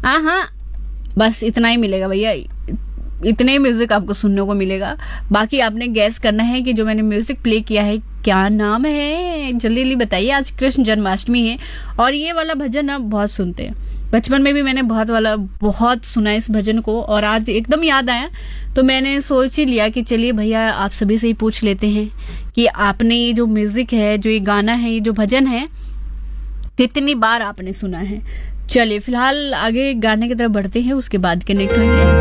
हाँ हाँ, बस इतना ही मिलेगा भैया, इतने ही म्यूजिक आपको सुनने को मिलेगा। बाकी आपने गैस करना है कि जो मैंने म्यूजिक प्ले किया है क्या नाम है, जल्दी जल्दी बताइए। आज कृष्ण जन्माष्टमी है और ये वाला भजन आप बहुत सुनते हैं, बचपन में भी मैंने बहुत सुना इस भजन को, और आज एकदम याद आया तो मैंने सोच ही लिया कि चलिए भैया आप सभी से ही पूछ लेते हैं कि आपने ये जो म्यूजिक है, जो ये गाना है, ये जो भजन है, कितनी बार आपने सुना है। चलिए फिलहाल आगे गाने की तरफ बढ़ते हैं, उसके बाद कनेक्ट होंगे।